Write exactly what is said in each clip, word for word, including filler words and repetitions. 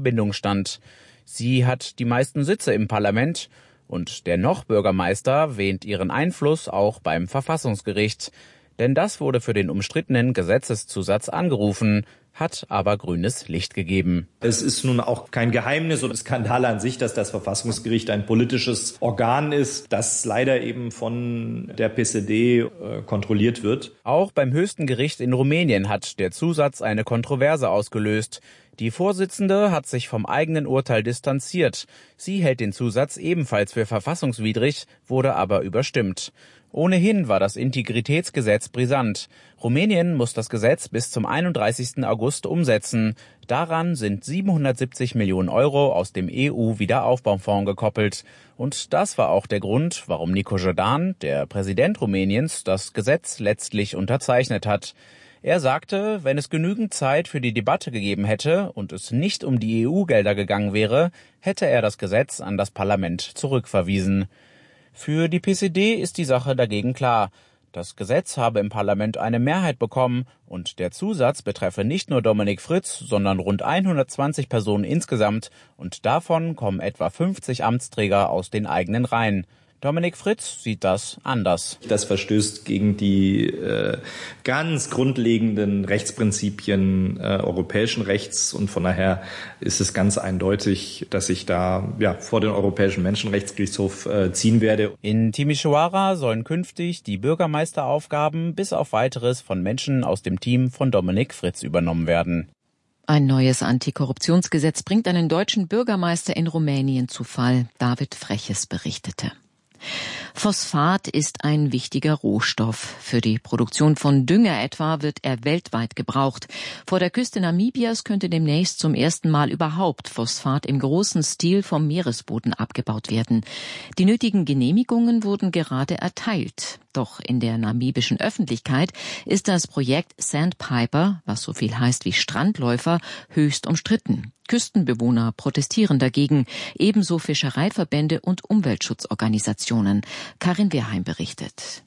Verbindung stand. Sie hat die meisten Sitze im Parlament und der Noch-Bürgermeister wähnt ihren Einfluss auch beim Verfassungsgericht. Denn das wurde für den umstrittenen Gesetzeszusatz angerufen, hat aber grünes Licht gegeben. Es ist nun auch kein Geheimnis oder Skandal an sich, dass das Verfassungsgericht ein politisches Organ ist, das leider eben von der P S D äh, kontrolliert wird. Auch beim höchsten Gericht in Rumänien hat der Zusatz eine Kontroverse ausgelöst. Die Vorsitzende hat sich vom eigenen Urteil distanziert. Sie hält den Zusatz ebenfalls für verfassungswidrig, wurde aber überstimmt. Ohnehin war das Integritätsgesetz brisant. Rumänien muss das Gesetz bis zum einunddreißigsten August umsetzen. Daran sind siebenhundertsiebzig Millionen Euro aus dem E U-Wiederaufbaufonds gekoppelt. Und das war auch der Grund, warum Nico Jordan, der Präsident Rumäniens, das Gesetz letztlich unterzeichnet hat. Er sagte, wenn es genügend Zeit für die Debatte gegeben hätte und es nicht um die E U-Gelder gegangen wäre, hätte er das Gesetz an das Parlament zurückverwiesen. Für die P S D ist die Sache dagegen klar. Das Gesetz habe im Parlament eine Mehrheit bekommen und der Zusatz betreffe nicht nur Dominik Fritz, sondern rund hundertzwanzig Personen insgesamt und davon kommen etwa fünfzig Amtsträger aus den eigenen Reihen. Dominik Fritz sieht das anders. Das verstößt gegen die äh, ganz grundlegenden Rechtsprinzipien äh, europäischen Rechts und von daher ist es ganz eindeutig, dass ich da ja vor den Europäischen Menschenrechtsgerichtshof äh, ziehen werde. In Timișoara sollen künftig die Bürgermeisteraufgaben bis auf weiteres von Menschen aus dem Team von Dominik Fritz übernommen werden. Ein neues Antikorruptionsgesetz bringt einen deutschen Bürgermeister in Rumänien zu Fall. David Freches berichtete. Phosphat ist ein wichtiger Rohstoff. Für die Produktion von Dünger etwa wird er weltweit gebraucht. Vor der Küste Namibias könnte demnächst zum ersten Mal überhaupt Phosphat im großen Stil vom Meeresboden abgebaut werden. Die nötigen Genehmigungen wurden gerade erteilt. Doch in der namibischen Öffentlichkeit ist das Projekt Sandpiper, was so viel heißt wie Strandläufer, höchst umstritten. Küstenbewohner protestieren dagegen, ebenso Fischereiverbände und Umweltschutzorganisationen. Karin Wehrheim berichtet.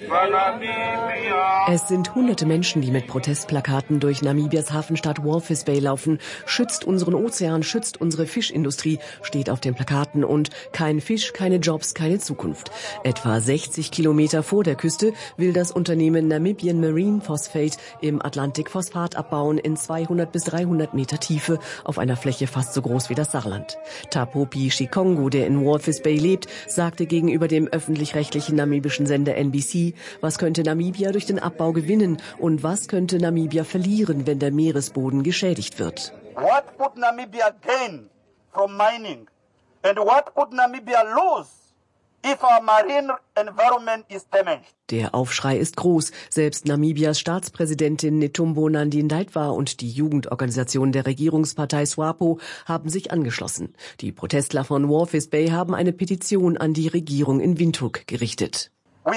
Es sind hunderte Menschen, die mit Protestplakaten durch Namibias Hafenstadt Walvis Bay laufen. Schützt unseren Ozean, schützt unsere Fischindustrie, steht auf den Plakaten und kein Fisch, keine Jobs, keine Zukunft. Etwa sechzig Kilometer vor der Küste will das Unternehmen Namibian Marine Phosphate im Atlantik Phosphat abbauen in zweihundert bis dreihundert Meter Tiefe auf einer Fläche fast so groß wie das Saarland. Tapopi Shikongo, der in Walvis Bay lebt, sagte gegenüber dem öffentlich-rechtlichen namibischen Sender N B C, was könnte Namibia durch den Abbau gewinnen und was könnte Namibia verlieren, wenn der Meeresboden geschädigt wird? What would Namibia gain from mining and what would Namibia lose if our marine environment is damaged? Der Aufschrei ist groß. Selbst Namibias Staatspräsidentin Netumbo Nandi-Ndaitwah und die Jugendorganisation der Regierungspartei SWAPO haben sich angeschlossen. Die Protestler von Walvis Bay haben eine Petition an die Regierung in Windhoek gerichtet.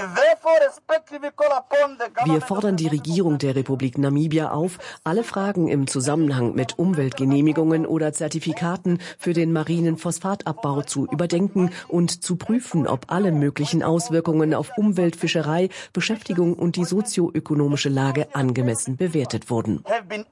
Wir fordern die Regierung der Republik Namibia auf, alle Fragen im Zusammenhang mit Umweltgenehmigungen oder Zertifikaten für den marinen Phosphatabbau zu überdenken und zu prüfen, ob alle möglichen Auswirkungen auf Umwelt, Fischerei, Beschäftigung und die sozioökonomische Lage angemessen bewertet wurden.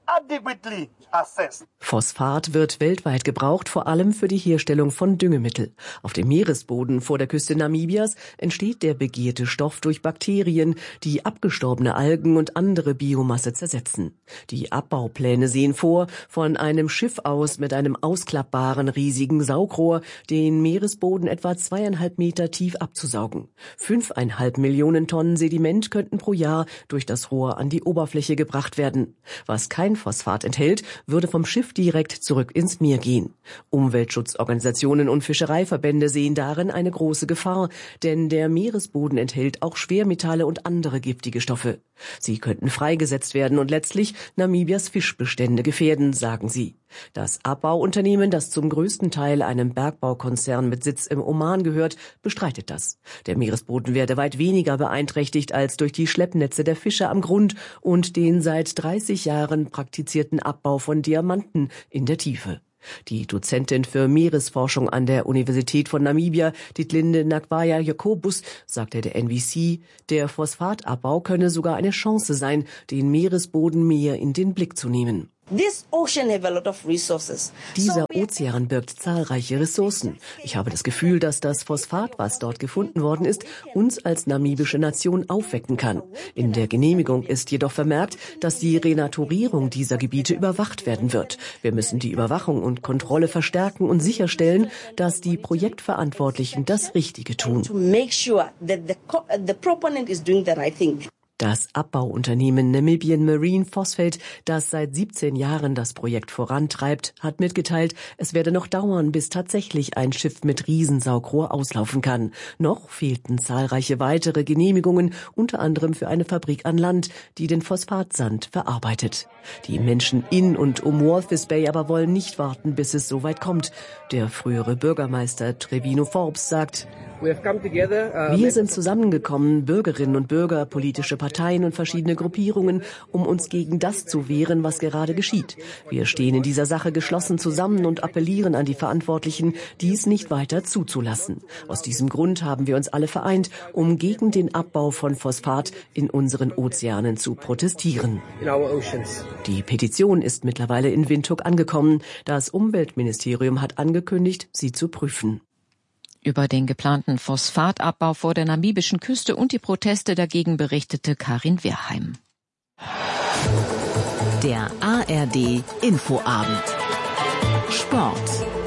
Phosphat wird weltweit gebraucht, vor allem für die Herstellung von Düngemittel. Auf dem Meeresboden vor der Küste Namibias entsteht der begehrte Stoff durch Bakterien, die abgestorbene Algen und andere Biomasse zersetzen. Die Abbaupläne sehen vor, von einem Schiff aus mit einem ausklappbaren riesigen Saugrohr den Meeresboden etwa zweieinhalb Meter tief abzusaugen. Fünfeinhalb Millionen Tonnen Sediment könnten pro Jahr durch das Rohr an die Oberfläche gebracht werden. Was kein Phosphat enthält, würde vom Schiff direkt zurück ins Meer gehen. Umweltschutzorganisationen und Fischereiverbände sehen darin eine große Gefahr, denn der Meeresboden enthält auch Schwermetalle und andere giftige Stoffe. Sie könnten freigesetzt werden und letztlich Namibias Fischbestände gefährden, sagen sie. Das Abbauunternehmen, das zum größten Teil einem Bergbaukonzern mit Sitz im Oman gehört, bestreitet das. Der Meeresboden werde weit weniger beeinträchtigt als durch die Schleppnetze der Fischer am Grund und den seit dreißig Jahren praktizierten Abbau von Diamanten in der Tiefe. Die Dozentin für Meeresforschung an der Universität von Namibia, Ditlinde Nakwaya Jakobus, sagte der N B C, der Phosphatabbau könne sogar eine Chance sein, den Meeresboden mehr in den Blick zu nehmen. Dieser Ozean birgt zahlreiche Ressourcen. Ich habe das Gefühl, dass das Phosphat, was dort gefunden worden ist, uns als namibische Nation aufwecken kann. In der Genehmigung ist jedoch vermerkt, dass die Renaturierung dieser Gebiete überwacht werden wird. Wir müssen die Überwachung und Kontrolle verstärken und sicherstellen, dass die Projektverantwortlichen das Richtige tun. Das Abbauunternehmen Namibian Marine Phosphate, das seit siebzehn Jahren das Projekt vorantreibt, hat mitgeteilt, es werde noch dauern, bis tatsächlich ein Schiff mit Riesensaugrohr auslaufen kann. Noch fehlten zahlreiche weitere Genehmigungen, unter anderem für eine Fabrik an Land, die den Phosphatsand verarbeitet. Die Menschen in und um Walvis Bay aber wollen nicht warten, bis es soweit kommt. Der frühere Bürgermeister Trevino Forbes sagt: Wir sind zusammengekommen, Bürgerinnen und Bürger, politische Parteien und verschiedene Gruppierungen, um uns gegen das zu wehren, was gerade geschieht. Wir stehen in dieser Sache geschlossen zusammen und appellieren an die Verantwortlichen, dies nicht weiter zuzulassen. Aus diesem Grund haben wir uns alle vereint, um gegen den Abbau von Phosphat in unseren Ozeanen zu protestieren. Die Petition ist mittlerweile in Windhoek angekommen. Das Umweltministerium hat angekündigt, sie zu prüfen. Über den geplanten Phosphatabbau vor der namibischen Küste und die Proteste dagegen berichtete Karin Wehrheim. Der A R D Infoabend. Sport.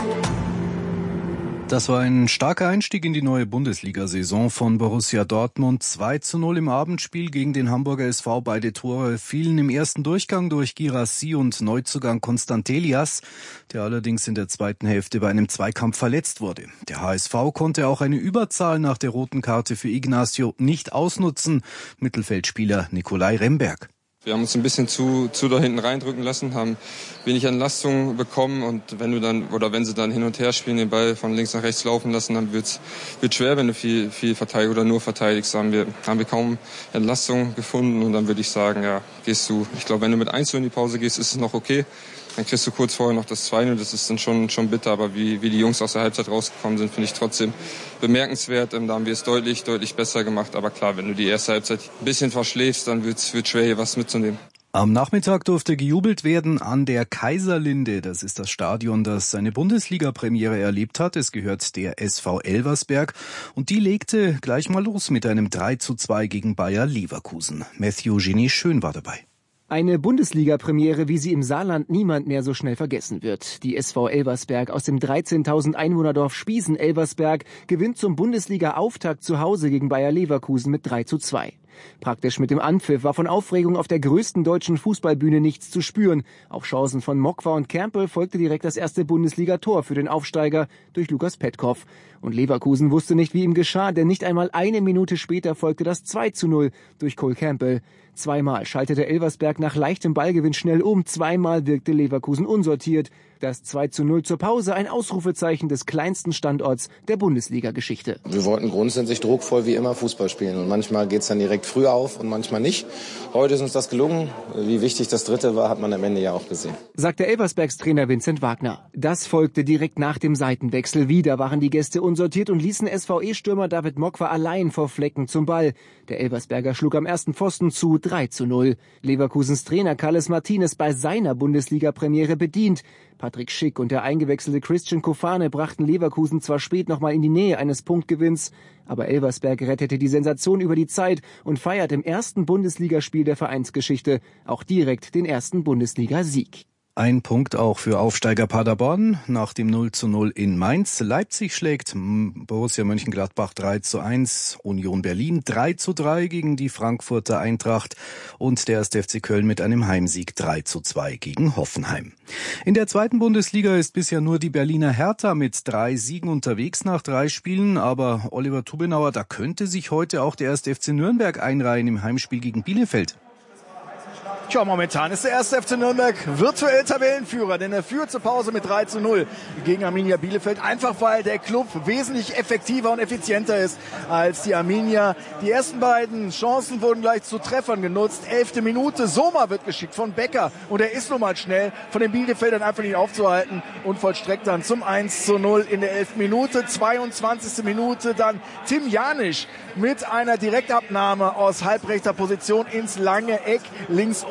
Das war ein starker Einstieg in die neue Bundesliga-Saison von Borussia Dortmund. zwei zu null im Abendspiel gegen den Hamburger S V. Beide Tore fielen im ersten Durchgang durch Guirassy und Neuzugang Constantelias, der allerdings in der zweiten Hälfte bei einem Zweikampf verletzt wurde. Der H S V konnte auch eine Überzahl nach der roten Karte für Ignacio nicht ausnutzen. Mittelfeldspieler Nikolai Remberg. Wir haben uns ein bisschen zu, zu da hinten reindrücken lassen, haben wenig Entlastung bekommen und wenn du dann, oder wenn sie dann hin und her spielen, den Ball von links nach rechts laufen lassen, dann wird's, wird schwer, wenn du viel, viel verteidigst oder nur verteidigst. Haben wir, haben wir kaum Entlastung gefunden und dann würde ich sagen, ja, gehst du, ich glaube, wenn du mit eins in die Pause gehst, ist es noch okay. Dann kriegst du kurz vorher noch das zwei null, das ist dann schon, schon bitter, aber wie, wie die Jungs aus der Halbzeit rausgekommen sind, finde ich trotzdem bemerkenswert. Da haben wir es deutlich, deutlich besser gemacht, aber klar, wenn du die erste Halbzeit ein bisschen verschläfst, dann wird es schwer, hier was mitzunehmen. Am Nachmittag durfte gejubelt werden an der Kaiserlinde. Das ist das Stadion, das seine Bundesliga-Premiere erlebt hat. Es gehört der S V Elversberg und die legte gleich mal los mit einem drei zu zwei gegen Bayer Leverkusen. Matthew Genie Schön war dabei. Eine Bundesliga-Premiere, wie sie im Saarland niemand mehr so schnell vergessen wird. Die S V Elversberg aus dem dreizehntausend Einwohnerdorf Spiesen-Elversberg gewinnt zum Bundesliga-Auftakt zu Hause gegen Bayer Leverkusen mit drei zu zwei. Praktisch mit dem Anpfiff war von Aufregung auf der größten deutschen Fußballbühne nichts zu spüren. Auf Chancen von Mokwa und Kermpel folgte direkt das erste Bundesliga-Tor für den Aufsteiger durch Lukas Petkoff. Und Leverkusen wusste nicht, wie ihm geschah, denn nicht einmal eine Minute später folgte das zwei zu null durch Cole Campbell. Zweimal schaltete Elversberg nach leichtem Ballgewinn schnell um, zweimal wirkte Leverkusen unsortiert. Das zwei zu null zur Pause, ein Ausrufezeichen des kleinsten Standorts der Bundesliga-Geschichte. Wir wollten grundsätzlich druckvoll wie immer Fußball spielen und manchmal geht's dann direkt früh auf und manchmal nicht. Heute ist uns das gelungen. Wie wichtig das Dritte war, hat man am Ende ja auch gesehen. Sagt der Elversbergs Trainer Vincent Wagner. Das folgte direkt nach dem Seitenwechsel. Wieder waren die Gäste unsortiert und ließen S V E-Stürmer David Mokwa allein vor Flecken zum Ball. Der Elversberger schlug am ersten Pfosten zu, drei zu null. Leverkusens Trainer Carles Martinez bei seiner Bundesliga-Premiere bedient. Patrick Schick und der eingewechselte Christian Kofane brachten Leverkusen zwar spät nochmal in die Nähe eines Punktgewinns, aber Elversberg rettete die Sensation über die Zeit und feiert im ersten Bundesligaspiel der Vereinsgeschichte auch direkt den ersten Bundesliga-Sieg. Ein Punkt auch für Aufsteiger Paderborn nach dem null zu null in Mainz. Leipzig schlägt Borussia Mönchengladbach drei zu eins, Union Berlin drei zu drei gegen die Frankfurter Eintracht und der erste F C Köln mit einem Heimsieg drei zu zwei gegen Hoffenheim. In der zweiten Bundesliga ist bisher nur die Berliner Hertha mit drei Siegen unterwegs nach drei Spielen, aber Oliver Tubenauer, da könnte sich heute auch der erste F C Nürnberg einreihen im Heimspiel gegen Bielefeld. Tja, momentan ist der erste F C Nürnberg virtuell Tabellenführer, denn er führt zur Pause mit drei zu null gegen Arminia Bielefeld. Einfach weil der Club wesentlich effektiver und effizienter ist als die Arminia. Die ersten beiden Chancen wurden gleich zu Treffern genutzt. Elfte Minute, Soma wird geschickt von Becker und er ist nun mal schnell von den Bielefeldern einfach nicht aufzuhalten und vollstreckt dann zum eins zu null in der elften Minute. zweiundzwanzigste Minute dann Tim Janisch mit einer Direktabnahme aus halbrechter Position ins lange Eck links unten.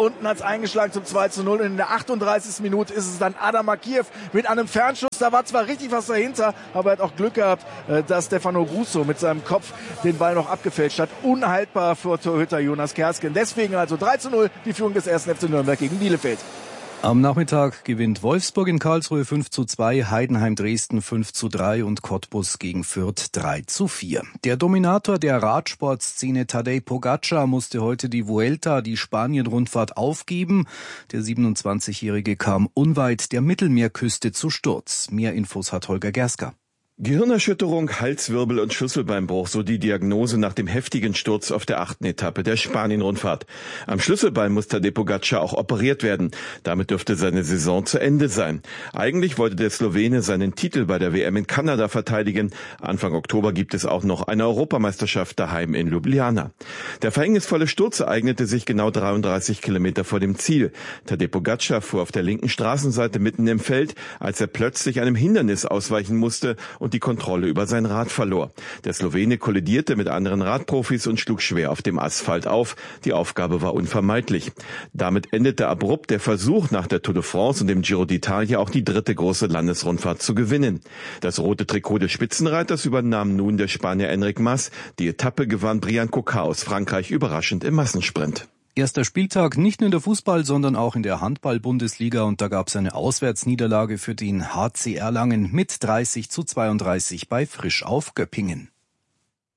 Stunden hat es eingeschlagen zum zwei zu null. Und in der achtunddreißigsten Minute ist es dann Adam Akiev mit einem Fernschuss. Da war zwar richtig was dahinter, aber er hat auch Glück gehabt, dass Stefano Russo mit seinem Kopf den Ball noch abgefälscht hat. Unhaltbar für Torhüter Jonas Kersken. Deswegen also drei zu null die Führung des ersten F C Nürnberg gegen Bielefeld. Am Nachmittag gewinnt Wolfsburg in Karlsruhe fünf zu zwei, Heidenheim Dresden fünf zu drei und Cottbus gegen Fürth drei zu vier. Der Dominator der Radsportszene Tadej Pogačar musste heute die Vuelta, die Spanien-Rundfahrt, aufgeben. Der siebenundzwanzigjährige kam unweit der Mittelmeerküste zu Sturz. Mehr Infos hat Holger Gerska. Gehirnerschütterung, Halswirbel und Schlüsselbeinbruch, so die Diagnose nach dem heftigen Sturz auf der achten Etappe der Spanien-Rundfahrt. Am Schlüsselbein muss Tadej Pogačar auch operiert werden. Damit dürfte seine Saison zu Ende sein. Eigentlich wollte der Slowene seinen Titel bei der W M in Kanada verteidigen. Anfang Oktober gibt es auch noch eine Europameisterschaft daheim in Ljubljana. Der verhängnisvolle Sturz ereignete sich genau dreiunddreißig Kilometer vor dem Ziel. Tadej Pogačar fuhr auf der linken Straßenseite mitten im Feld, als er plötzlich einem Hindernis ausweichen musste und die Kontrolle über sein Rad verlor. Der Slowene kollidierte mit anderen Radprofis und schlug schwer auf dem Asphalt auf. Die Aufgabe war unvermeidlich. Damit endete abrupt der Versuch, nach der Tour de France und dem Giro d'Italia auch die dritte große Landesrundfahrt zu gewinnen. Das rote Trikot des Spitzenreiters übernahm nun der Spanier Enric Mas. Die Etappe gewann Brian Coquard aus Frankreich überraschend im Massensprint. Erster Spieltag nicht nur in der Fußball-, sondern auch in der Handball-Bundesliga, und da gab es eine Auswärtsniederlage für den H C Erlangen mit dreißig zu zweiunddreißig bei Frisch auf Göppingen.